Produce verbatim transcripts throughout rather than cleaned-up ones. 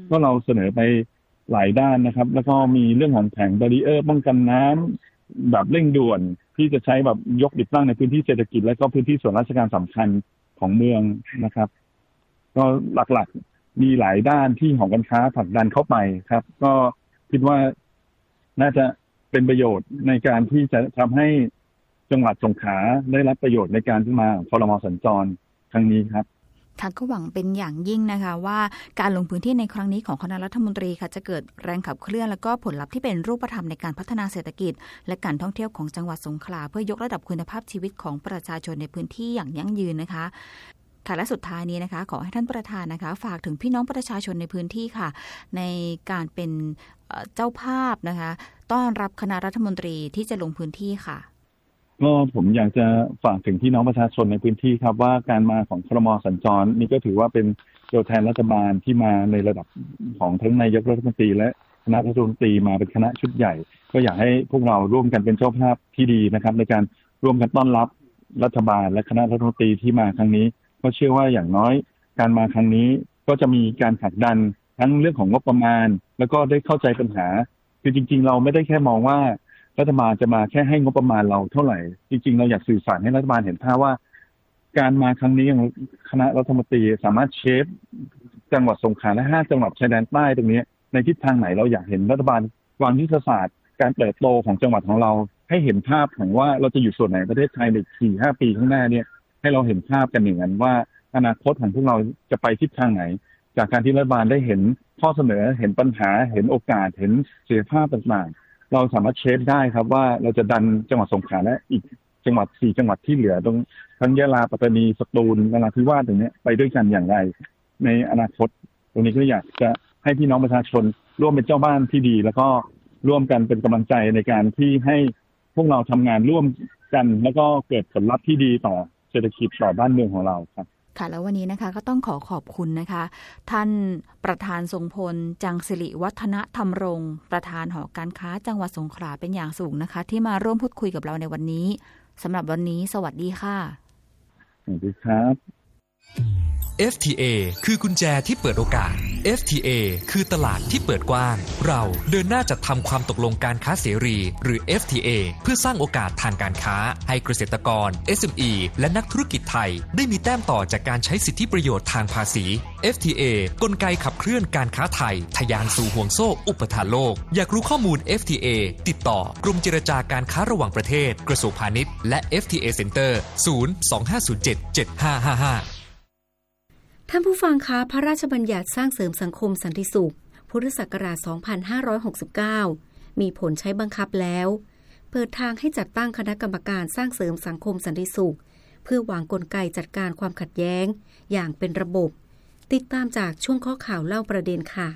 ก็เราเสนอไปหลายด้านนะครับแล้วก็มีเรื่องของแผงแบรีเออร์ป้องกันน้ำแบบเร่งด่วนที่จะใช้แบบยกติดตั้งในพื้นที่เศรษฐกิจและก็พื้นที่ส่วนราชการสำคัญของเมืองนะครับก็หลักๆมีหลายด้านที่หอการค้าผลักดันเข้าไปครับก็คิดว่าน่าจะเป็นประโยชน์ในการที่จะทำให้จังหวัดสงขลาได้รับประโยชน์ในการที่มาครม.สัญจรครั้งนี้ครับค่ะก็หวังเป็นอย่างยิ่งนะคะว่าการลงพื้นที่ในครั้งนี้ของคณะรัฐมนตรีค่ะจะเกิดแรงขับเคลื่อนและก็ผลลัพธ์ที่เป็นรูปธรรมในการพัฒนาเศรษฐกิจและการท่องเที่ยวของจังหวัดสงขลาเพื่อยกระดับคุณภาพชีวิตของประชาชนในพื้นที่อย่างยั่งยืนนะคะค่ะและสุดท้ายนี้นะคะขอให้ท่านประธานนะคะฝากถึงพี่น้องประชาชนในพื้นที่ค่ะในการเป็นเจ้าภาพนะคะต้อนรับคณะรัฐมนตรีที่จะลงพื้นที่ค่ะก็ผมอยากจะฝากถึงพี่น้องประชาชนในพื้นที่ครับว่าการมาของครม.สัญจรนี่ก็ถือว่าเป็นตัวแทนรัฐบาลที่มาในระดับของทั้งนายกรัฐมนตรีและคณะรัฐมนตรีมาเป็นคณะชุดใหญ่ก็อยากให้พวกเราร่วมกันเป็นเจ้าภาพที่ดีนะครับในการร่วมกันต้อนรับรัฐบาลและคณะรัฐมนตรีที่มาครั้งนี้ก็เชื่อว่าอย่างน้อยการมาครั้งนี้ก็จะมีการผลักดันทั้งเรื่องของงบประมาณแล้วก็ได้เข้าใจปัญหาคือจริงๆเราไม่ได้แค่มองว่ารัฐบาลจะมาแค่ให้งบประมาณเราเท่าไหร่จริงๆเราอยากสื่อสารให้รัฐบาลเห็นภาพว่าการมาครั้งนี้ของคณะรัฐมนตรีสามารถเชฟจังหวัดสงขลาและห้าจังหวัดชายแดนใต้ตรงนี้ในทิศทางไหนเราอยากเห็นรัฐบาลวางยุทธศาสตร์การเติบโตของจังหวัดของเราให้เห็นภาพของว่าเราจะอยู่ส่วนไหนประเทศไทยใน สี่ถึงห้า ปีข้างหน้าเนี่ยให้เราเห็นภาพกันอย่างนั้นว่าอนาคตของพวกเราจะไปทิศทางไหนจากการที่รัฐบาลได้เห็นข้อเสนอเห็นปัญหาเห็นโอกาสเห็นศักยภาพต่างๆเราสามารถเชฟได้ครับว่าเราจะดันจังหวัดสงขลาและอีกจังหวัดสี่จังหวัดที่เหลือตรงทั้งยะลาปัตตานีสตูลนราธิวาสตรงนี้ไปด้วยกันอย่างไรในอนาคตตรงนี้ก็อยากจะให้พี่น้องประชาชนร่วมเป็นเจ้าบ้านที่ดีแล้วก็ร่วมกันเป็นกำลังใจในการที่ให้พวกเราทำงานร่วมกันแล้วก็เกิดผลลัพธ์ที่ดีต่อเศรษฐกิจต่อบ้านเมืองของเราครับค่ะแล้ววันนี้นะคะก็ต้องขอขอบคุณนะคะท่านประธานทรงพลจังสิริวัฒนธรรมรงค์ประธานหอการค้าจังหวัดสงขลาเป็นอย่างสูงนะคะที่มาร่วมพูดคุยกับเราในวันนี้สำหรับวันนี้สวัสดีค่ะสวัสดีครับเอฟ ที เอ คือกุญแจที่เปิดโอกาส เอฟ ที เอ คือตลาดที่เปิดกว้างเราเดินหน้าจัดทำความตกลงการค้าเสรีหรือ เอฟ ที เอ เพื่อสร้างโอกาสทางการค้าให้เกษตรกร เอส เอ็ม อี และนักธุรกิจไทยได้มีแต้มต่อจากการใช้สิทธิประโยชน์ทางภาษี เอฟ ที เอ กลไกขับเคลื่อนการค้าไทยทะยานสู่ห่วงโซ่อุปทานโลกอยากรู้ข้อมูล เอฟ ที เอ ติดต่อกรมเจรจาการค้าระหว่างประเทศกระทรวงพาณิชย์และ เอฟ ที เอ Center ศูนย์ สอง ห้า ศูนย์ เจ็ด เจ็ด ห้า ห้า ห้าท่านผู้ฟังคะพระราชบัญญัติสร้างเสริมสังคมสันติสุขพุทธศักราช สองพันห้าร้อยหกสิบเก้า มีผลใช้บังคับแล้วเปิดทางให้จัดตั้งคณะกรรมการสร้างเสริมสังคมสันติสุขเพื่อวางกลไกจัดการความขัดแย้งอย่างเป็นระบบติดตามจากช่วงข้อข่าวเล่าประเด็นค่ะ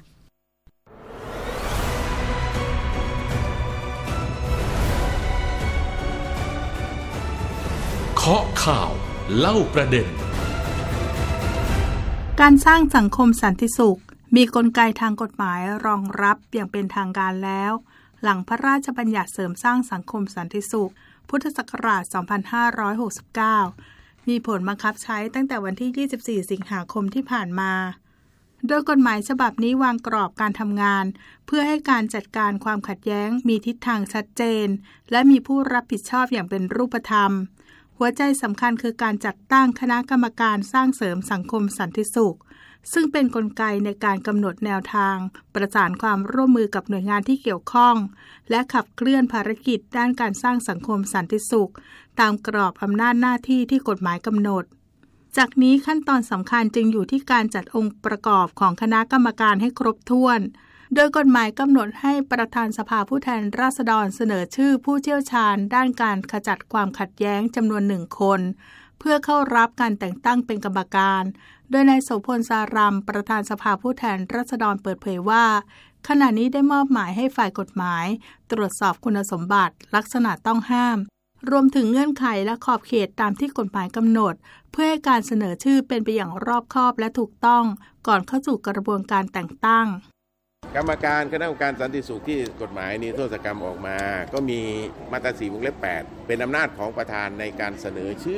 เคาะข่าวเล่าประเด็นการสร้างสังคมสันติสุขมีกลไกทางกฎหมายรองรับอย่างเป็นทางการแล้วหลังพระราชบัญญัติเสริมสร้างสังคมสันติสุขพุทธศักราช สองพันห้าร้อยหกสิบเก้า มีผลบังคับใช้ตั้งแต่วันที่ ยี่สิบสี่ สิงหาคมที่ผ่านมาโดยกฎหมายฉบับนี้วางกรอบการทำงานเพื่อให้การจัดการความขัดแย้งมีทิศทางชัดเจนและมีผู้รับผิดชอบอย่างเป็นรูปธรรมหัวใจสำคัญคือการจัดตั้งคณะกรรมการสร้างเสริมสังคมสันติสุขซึ่งเป็นกลไกในการกำหนดแนวทางประสานความร่วมมือกับหน่วยงานที่เกี่ยวข้องและขับเคลื่อนภารกิจด้านการสร้างสังคมสันติสุขตามกรอบอำนาจหน้าที่ที่กฎหมายกำหนดจากนี้ขั้นตอนสำคัญจึงอยู่ที่การจัดองค์ประกอบของคณะกรรมการให้ครบถ้วนโดยกฎหมายกำหนดให้ประธานสภาผู้แทนราษฎรเสนอชื่อผู้เชี่ยวชาญด้านการขจัดความขัดแย้งจำนวนหนึ่งคนเพื่อเข้ารับการแต่งตั้งเป็นกรรมการโดยนายโสพลสารัมประธานสภาผู้แทนราษฎรเปิดเผยว่าขณะนี้ได้มอบหมายให้ฝ่ายกฎหมายตรวจสอบคุณสมบัติลักษณะต้องห้ามรวมถึงเงื่อนไขและขอบเขตตามที่กฎหมายกำหนดเพื่อให้การเสนอชื่อเป็นไปอย่างรอบคอบและถูกต้องก่อนเข้าสู่กระบวนการแต่งตั้งกรรมการคณะกรรมการสันติสุขที่กฎหมายนิรโทษกรรมออกมาก็มีมาตราสี่วงเล็บแปดเป็นอำนาจของประธานในการเสนอชื่อ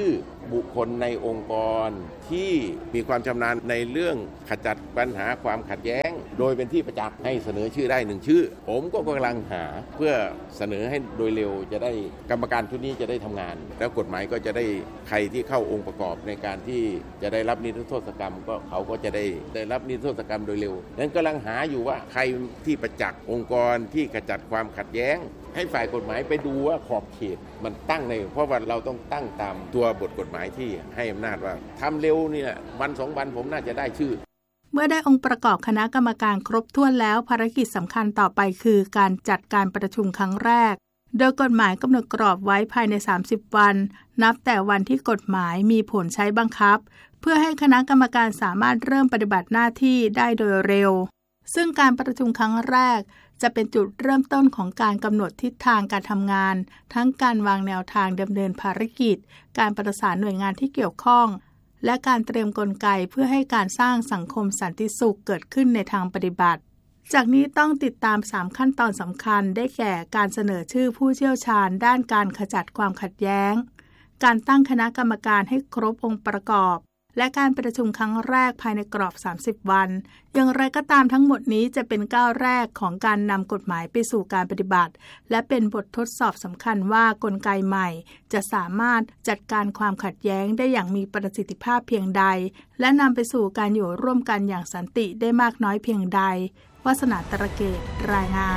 บุคคลในองค์กรที่มีความชำนาญในเรื่องขจัดปัญหาความขัดแย้งโดยเป็นที่ประจักษ์ให้เสนอชื่อได้หนึ่งชื่อผมก็กำลังหาเพื่อเสนอให้โดยเร็วจะได้กรรมการชุดนี้จะได้ทำงานแล้วกฎหมายก็จะได้ใครที่เข้าองค์ประกอบในการที่จะได้รับนิรโทษกรรมก็เขาก็จะได้ได้รับนิรโทษกรรมโดยเร็วนั้นกำลังหาอยู่ว่าใครที่ประจักษ์องค์กรที่ขจัดความขัดแย้งให้ฝ่ายกฎหมายไปดูว่าขอบเขตมันตั้งในเพราะว่าเราต้องตั้งตามตัวบทกฎหมายที่ให้อำนาจว่าทำเร็วนี่แหละวันสองวันผมน่าจะได้ชื่อเมื่อได้องค์ประกอบคณะกรรมการครบถ้วนแล้วภารกิจสำคัญต่อไปคือการจัดการประชุมครั้งแรกโดยกฎหมายกำหนดกรอบไว้ภายในสามสิบวันนับแต่วันที่กฎหมายมีผลใช้บังคับเพื่อให้คณะกรรมการสามารถเริ่มปฏิบัติหน้าที่ได้โดยเร็วซึ่งการประชุมครั้งแรกจะเป็นจุดเริ่มต้นของการกำหนดทิศทางการทำงานทั้งการวางแนวทางดำเนินภารกิจการประสานหน่วยงานที่เกี่ยวข้องและการเตรียมกลไกเพื่อให้การสร้างสังคมสันติสุขเกิดขึ้นในทางปฏิบัติจากนี้ต้องติดตามสามขั้นตอนสำคัญได้แก่การเสนอชื่อผู้เชี่ยวชาญด้านการขจัดความขัดแย้งการตั้งคณะกรรมการให้ครบองค์ประกอบและการประชุมครั้งแรกภายในกรอบสามสิบวันอย่างไรก็ตามทั้งหมดนี้จะเป็นก้าวแรกของการนำกฎหมายไปสู่การปฏิบัติและเป็นบททดสอบสำคัญว่ากลไกใหม่จะสามารถจัดการความขัดแย้งได้อย่างมีประสิทธิภาพเพียงใดและนำไปสู่การอยู่ร่วมกันอย่างสันติได้มากน้อยเพียงใดวาสนาตระเกตรายงาน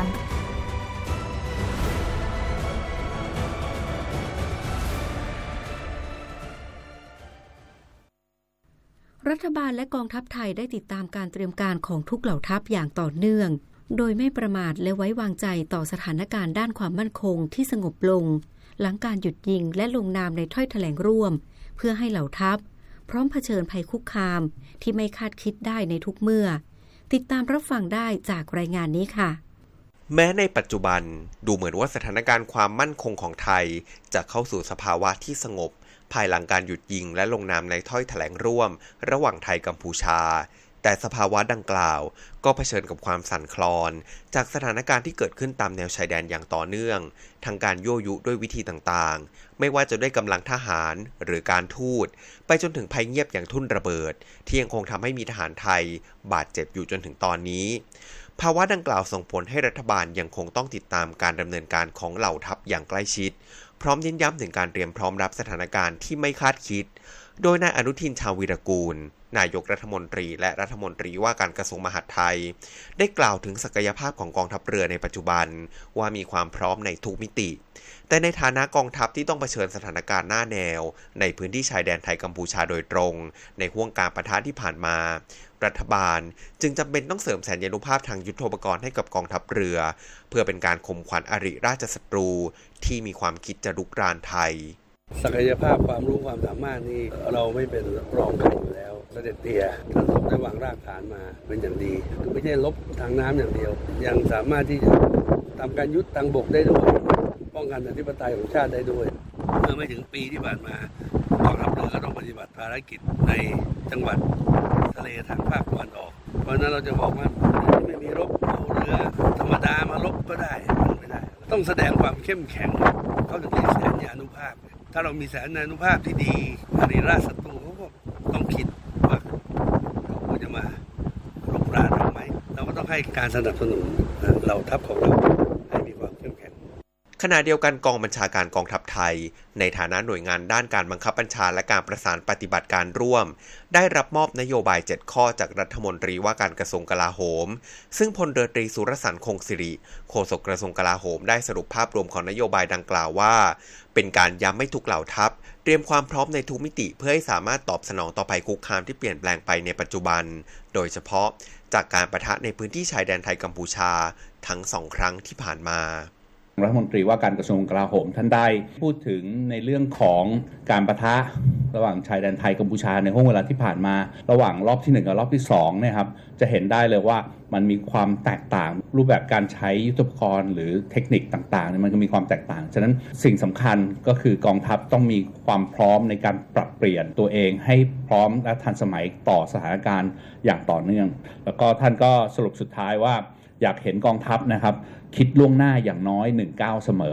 รัฐบาลและกองทัพไทยได้ติดตามการเตรียมการของทุกเหล่าทัพอย่างต่อเนื่องโดยไม่ประมาทและไว้วางใจต่อสถานการณ์ด้านความมั่นคงที่สงบลงหลังการหยุดยิงและลงนามในถ้อยแถลงร่วมเพื่อให้เหล่าทัพพร้อมเผชิญภัยคุกคามที่ไม่คาดคิดได้ในทุกเมื่อติดตามรับฟังได้จากรายงานนี้ค่ะแม้ในปัจจุบันดูเหมือนว่าสถานการณ์ความมั่นคงของไทยจะเข้าสู่สภาวะที่สงบภายหลังการหยุดยิงและลงนามในถ้อยแถลงร่วมระหว่างไทยกัมพูชาแต่สภาวะดังกล่าวก็เผชิญกับความสั่นคลอนจากสถานการณ์ที่เกิดขึ้นตามแนวชายแดนอย่างต่อเนื่องทั้งการยั่วยุด้วยวิธีต่างๆไม่ว่าจะด้วยกำลังทหารหรือการทูตไปจนถึงภัยเงียบอย่างทุ่นระเบิดที่ยังคงทำให้มีทหารไทยบาดเจ็บอยู่จนถึงตอนนี้ภาวะดังกล่าวส่งผลให้รัฐบาลยังคงต้องติดตามการดำเนินการของเหล่าทัพอย่างใกล้ชิดพร้อมเน้นย้ำถึงการเตรียมพร้อมรับสถานการณ์ที่ไม่คาดคิดโดยนายอนุทินชาญวีรกูลนายกรัฐมนตรีและรัฐมนตรีว่าการกระทรวงมหาดไทยได้กล่าวถึงศักยภาพของกองทัพเรือในปัจจุบันว่ามีความพร้อมในทุกมิติแต่ในฐานะกองทัพที่ต้องเผชิญสถานการณ์หน้าแนวในพื้นที่ชายแดนไทยกัมพูชาโดยตรงในห่วงการปะทะที่ผ่านมารัฐบาลจึงจำเป็นต้องเสริมแสนยานุภาพทางยุทโธปกรณ์ให้กับกองทัพเรือเพื่อเป็นการข่มขวัญอริราชศัตรูที่มีความคิดจะรุกรานไทยศักยภาพความรู้ความสามารถนี่เราไม่เป็นรองใครอยู่แล้วเสด็จเตี่ยท่านทรงได้วางรากฐานมาเป็นอย่างดีไม่ใช่ลบทางน้ำอย่างเดียวยังสามารถที่จะทำการยุทธทางบกได้ด้วยป้องกันอธิปไตยของชาติได้ด้วยเมื่อไม่ถึงปีที่ผ่านมากองทัพเรือก็ต้องปฏิบัติภารกิจในจังหวัดทะเลทางภาคตะวันออกเพราะนั้นเราจะบอกว่าไม่มีรบเอาเรือธรรมดามารบก็ได้ไม่ได้ต้องแสดงความเข้มแข็งเขาถึงมีแสนยานุภาพถ้าเรามีแสนยานุภาพที่ดีอริราชศัตรูเขาก็ต้องคิดว่าเขาจะมารบราเราไหมเราก็ต้องให้การสนับสนุนเหล่าทัพของเราให้มีความเข้มแข็งขณะเดียวกันกองบัญชาการกองทัพไทยในฐานะหน่วยงานด้านการบังคับบัญชาและการประสานปฏิบัติการร่วมได้รับมอบนโยบายเจ็ดข้อจากรัฐมนตรีว่าการกระทรวงกลาโหมซึ่งพลเรือตรีสุรสันต์คงสิริโฆษกกระทรวงกลาโหมได้สรุปภาพรวมของนโยบายดังกล่าวว่าเป็นการย้ำให้ทุกเหล่าทัพเตรียมความพร้อมในทุกมิติเพื่อให้สามารถตอบสนองต่อภัยคุกคามที่เปลี่ยนแปลงไปในปัจจุบันโดยเฉพาะจากการปะทะในพื้นที่ชายแดนไทยกัมพูชาทั้งสองครั้งที่ผ่านมารัฐมนตรีว่าการกระทรวงกลาโหมท่านได้พูดถึงในเรื่องของการปะทะระหว่างชายแดนไทยกัมพูชาในห่วงเวลาที่ผ่านมาระหว่างรอบที่หนึ่งกับรอบที่สองเนี่ยครับจะเห็นได้เลยว่ามันมีความแตกต่างรูปแบบการใช้ยุทโธปกรณ์หรือเทคนิคต่างๆเนี่ยมันก็มีความแตกต่างฉะนั้นสิ่งสำคัญก็คือกองทัพต้องมีความพร้อมในการปรับเปลี่ยนตัวเองให้พร้อมและทันสมัยต่อสถานการณ์อย่างต่อเนื่องแล้วก็ท่านก็สรุปสุดท้ายว่าอยากเห็นกองทัพนะครับคิดล่วงหน้าอย่างน้อยหนึ่งก้าวเสมอ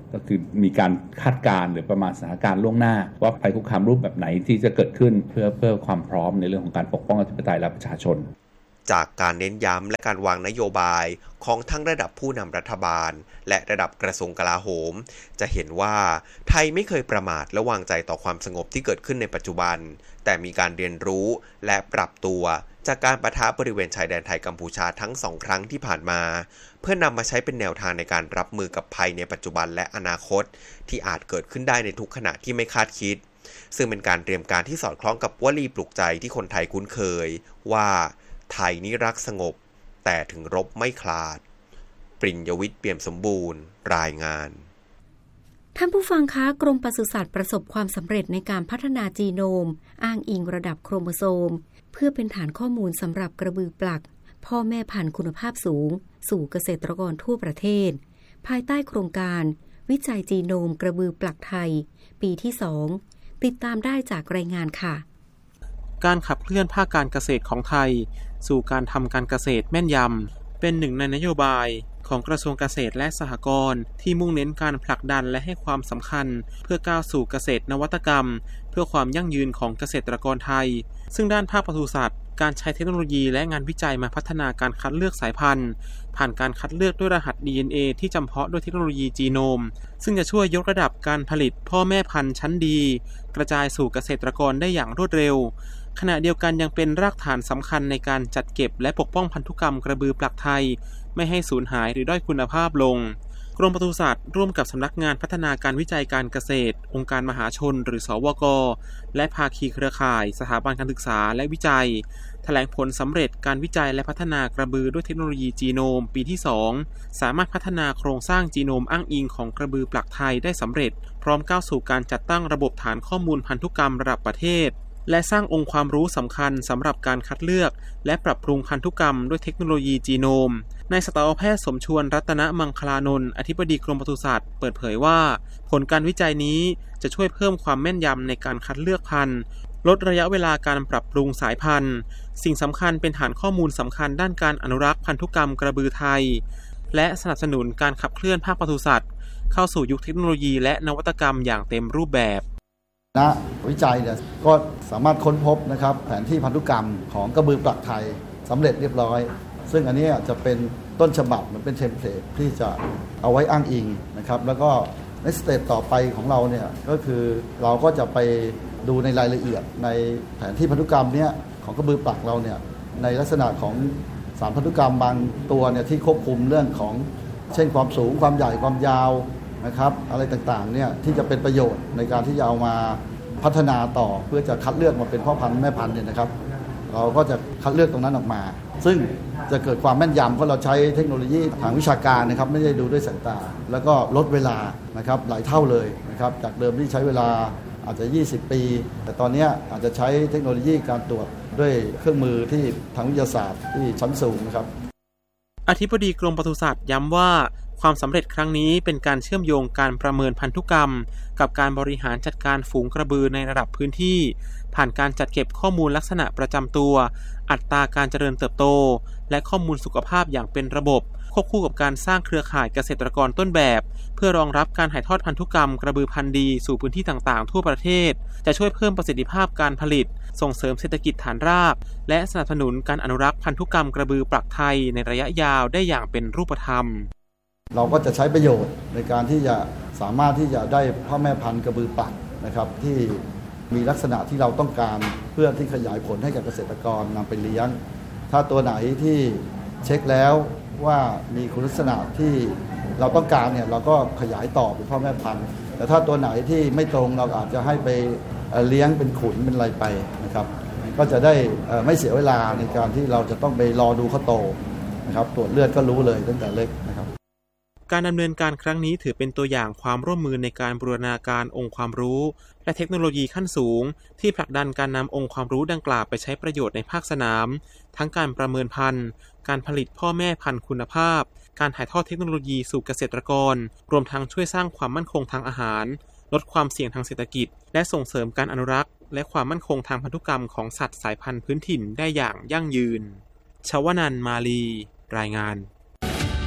ก็คือมีการคาดการณ์หรือประมาณสถานการณ์ล่วงหน้าว่าภัยคุกคามรูปแบบไหนที่จะเกิดขึ้นเพื่อเพื่อความพร้อมในเรื่องของการปกป้องอธิปไตยและประชาชนจากการเน้นย้ำและการวางนโยบายของทั้งระดับผู้นำรัฐบาลและระดับกระทรวงกลาโหมจะเห็นว่าไทยไม่เคยประมาทและวางใจต่อความสงบที่เกิดขึ้นในปัจจุบันแต่มีการเรียนรู้และปรับตัวจากการปะทะบริเวณชายแดนไทยกัมพูชาทั้งสองครั้งที่ผ่านมาเพื่อนำมาใช้เป็นแนวทางในการรับมือกับภัยในปัจจุบันและอนาคตที่อาจเกิดขึ้นได้ในทุกขณะที่ไม่คาดคิดซึ่งเป็นการเตรียมการที่สอดคล้องกับวลีปลุกใจที่คนไทยคุ้นเคยว่าไทยนี้รักสงบแต่ถึงรบไม่คลาดปริญญวิทย์เปี่ยมสมบูรณ์รายงานท่านผู้ฟังคะกรมปศุสัตว์ประสบความสำเร็จในการพัฒนาจีโนมอ้างอิงระดับโครโมโซมเพื่อเป็นฐานข้อมูลสำหรับกระบือปลักพ่อแม่พันธุ์คุณภาพสูงสู่เกษตรกรทั่วประเทศภายใต้โครงการวิจัยจีโนมกระบือปลักไทยปีที่สองติดตามได้จากรายงานค่ะการขับเคลื่อนภาคการเกษตรของไทยสู่การทำการเกษตรแม่นยำเป็นหนึ่งในนโยบายของกระทรวงเกษตรและสหกรณ์ที่มุ่งเน้นการผลักดันและให้ความสำคัญเพื่อก้าวสู่เกษตรนวัตกรรมเพื่อความยั่งยืนของเกษตรกรไทยซึ่งด้านภาคปศุสัตว์การใช้เทคโนโลยีและงานวิจัยมาพัฒนาการคัดเลือกสายพันธุ์ผ่านการคัดเลือกด้วยรหัส ดี เอ็น เอ ที่จำเพาะด้วยเทคโนโลยีจีโนมซึ่งจะช่วยยกระดับการผลิตพ่อแม่พันธุ์ชั้นดีกระจายสู่เกษตรกรได้อย่างรวดเร็วขณะเดียวกันยังเป็นรากฐานสำคัญในการจัดเก็บและปกป้องพันธุกรรมกระบือปลักไทยไม่ให้สูญหายหรือด้อยคุณภาพลงกรมปศุสัตว์ร่วมกับสำนักงานพัฒนาการวิจัยการเกษตรองค์การมหาชนหรือสวก.และภาคีเครือข่ายสถาบันการศึกษาและวิจัยแถลงผลสำเร็จการวิจัยและพัฒนากระบือด้วยเทคโนโลยีจีโนมปีที่สองสามารถพัฒนาโครงสร้างจีโนมอ้างอิงของกระบือปลักไทยได้สำเร็จพร้อมก้าวสู่การจัดตั้งระบบฐานข้อมูลพันธุกรรมระดับประเทศและสร้างองค์ความรู้สำคัญสำหรับการคัดเลือกและปรับปรุงพันธุกรรมด้วยเทคโนโลยีจีโนมนายสัตวแพทย์สมชวนรัตนมังคลานนท์อธิบดีกรมปศุสัตว์เปิดเผยว่าผลการวิจัยนี้จะช่วยเพิ่มความแม่นยำในการคัดเลือกพันธุ์ลดระยะเวลาการปรับปรุงสายพันธุ์สิ่งสำคัญเป็นฐานข้อมูลสำคัญด้านการอนุรักษ์พันธุกรรมกระบือไทยและสนับสนุนการขับเคลื่อนภาคปศุสัตว์เข้าสู่ยุคเทคโนโลยีและนวัตกรรมอย่างเต็มรูปแบบณวิจัยเนี่ยก็สามารถค้นพบนะครับแผนที่พันธุกรรมของกระบือปลักไทยสำเร็จเรียบร้อยซึ่งอันนี้จะเป็นต้นฉบับมันเป็นเทมเพลตที่จะเอาไว้อ้างอิงนะครับแล้วก็ในสเต็ปต่อไปของเราเนี่ยก็คือเราก็จะไปดูในรายละเอียดในแผนที่พันธุกรรมเนี่ยของกระบือปลักเราเนี่ยในลักษณะของสารพันธุกรรมบางตัวเนี่ยที่ควบคุมเรื่องของเช่นความสูงความใหญ่ความยาวนะครับอะไรต่างๆเนี่ยที่จะเป็นประโยชน์ในการที่จะเอามาพัฒนาต่อเพื่อจะคัดเลือกมาเป็นพ่อพันธุ์แม่พันธุ์เนี่ยนะครับเราก็จะคัดเลือกตรงนั้นออกมาซึ่งจะเกิดความแม่นยำเพราะเราใช้เทคโนโลยีทางวิชาการนะครับไม่ได้ดูด้วยสายตาแล้วก็ลดเวลานะครับหลายเท่าเลยนะครับจากเดิมที่ใช้เวลาอาจจะยี่สิบปีแต่ตอนนี้อาจจะใช้เทคโนโลยีการตรวจด้วยเครื่องมือที่ทางวิทยาศาสตร์ที่ชั้นสูงนะครับอธิบดีกรมปศุสัตว์ย้ำว่าความสำเร็จครั้งนี้เป็นการเชื่อมโยงการประเมินพันธุกรรมกับการบริหารจัดการฝูงกระบือในระดับพื้นที่ผ่านการจัดเก็บข้อมูลลักษณะประจำตัวอัตราการเจริญเติบโตและข้อมูลสุขภาพอย่างเป็นระบบควบคู่กับการสร้างเครือข่ายเกษตรกรต้นแบบเพื่อรองรับการถ่ายทอดพันธุกรรมกระบือพันธุ์ดีสู่พื้นที่ต่างๆทั่วประเทศจะช่วยเพิ่มประสิทธิภาพการผลิตส่งเสริมเศรษฐกิจฐานรากและสนับสนุนการอนุรักษ์พันธุกรรมกระบือปลักไทยในระยะยาวได้อย่างเป็นรูปธรรมเราก็จะใช้ประโยชน์ในการที่จะสามารถที่จะได้พ่อแม่พันธุ์กระบือปลักนะครับที่มีลักษณะที่เราต้องการเพื่อที่ขยายผลให้กับเกษตรกรนำไปเลี้ยงถ้าตัวไหนที่เช็คแล้วว่ามีคุณลักษณะที่เราต้องการเนี่ยเราก็ขยายต่อเป็นพ่อแม่พันธุ์แต่ถ้าตัวไหนที่ไม่ตรงเราอาจจะให้ไปเลี้ยงเป็นขุนเป็นอะไรไปนะครับก็จะได้ไม่เสียเวลาในการที่เราจะต้องไปรอดูเขาโตนะครับตรวจเลือดก็รู้เลยตั้งแต่เล็กนะครับการดำเนินการครั้งนี้ถือเป็นตัวอย่างความร่วมมือในการบูรณาการองค์ความรู้และเทคโนโลยีขั้นสูงที่ผลักดันการนำองค์ความรู้ดังกล่าวไปใช้ประโยชน์ในภาคสนามทั้งการประเมินพันธุ์การผลิตพ่อแม่พันธุ์คุณภาพการถ่ายทอดเทคโนโลยีสู่เกษตรกรรวมทั้งช่วยสร้างความมั่นคงทางอาหารลดความเสี่ยงทางเศรษฐกิจและส่งเสริมการอนุรักษ์และความมั่นคงทางพันธุกรรมของสัตว์สายพันธุ์พื้นถิ่นได้อย่างยั่งยืนชวนันท์ มาลีรายงาน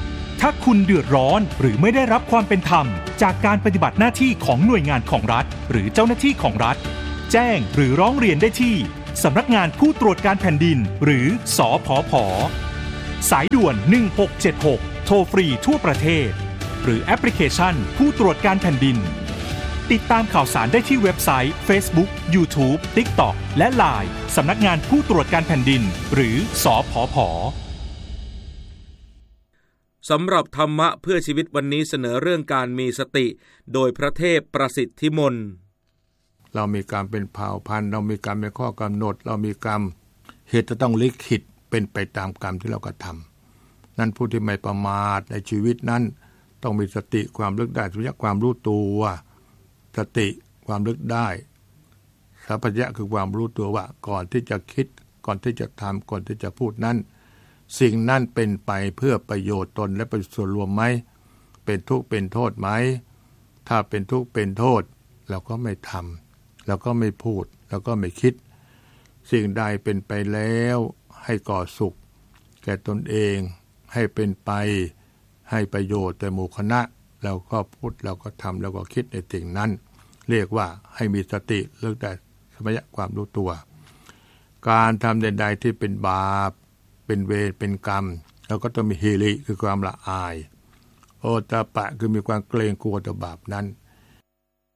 ถ้าคุณเดือดร้อนหรือไม่ได้รับความเป็นธรรมจากการปฏิบัติหน้าที่ของหน่วยงานของรัฐหรือเจ้าหน้าที่ของรัฐแจ้งหรือร้องเรียนได้ที่สำนักงานผู้ตรวจการแผ่นดินหรือสผผ.สายด่วนหนึ่งหกเจ็ดหกโทรฟรีทั่วประเทศหรือแอปพลิเคชันผู้ตรวจการแผ่นดินติดตามข่าวสารได้ที่เว็บไซต์ Facebook YouTube TikTok และ ไลน์ สำนักงานผู้ตรวจการแผ่นดินหรือสผผ. สำหรับธรรมะเพื่อชีวิตวันนี้เสนอเรื่องการมีสติโดยพระเทพประสิทธิมนต์เรามีกรรมเป็นเผ่าพันธุ์เรามีกรรมเป็นข้อกำหนดเรามีกรรมเหตุจะต้องลิขิตเป็นไปตามกรรมที่เรากระทำนั้นผู้ที่ไม่ประมาทในชีวิตนั้นต้องมีสติความลึกได้สัมปชัญญะความรู้ตัวสติความลึกได้สัมปชัญญะคือความรู้ตัวว่าก่อนที่จะคิดก่อนที่จะทำก่อนที่จะพูดนั้นสิ่งนั้นเป็นไปเพื่อประโยชน์ตนและประโยชน์ส่วนรวมไหมเป็นทุกข์เป็นโทษไหมถ้าเป็นทุกข์เป็นโทษเราก็ไม่ทำเราก็ไม่พูดเราก็ไม่คิดสิ่งใดเป็นไปแล้วให้ก่อสุขแก่ตนเองให้เป็นไปให้ประโยชน์แต่หมู่คณะเราก็พูดเราก็ทำเราก็คิดในสิ่งนั้นเรียกว่าให้มีสติเลิกได้สัมปชัญญะความรู้ตัวการทำใดๆที่เป็นบาปเป็นเวรเป็นกรรมเราก็ต้องมีฮิริคือความละอายโอตตัปปะคือมีความเกรงกลัวต่อบาปนั้น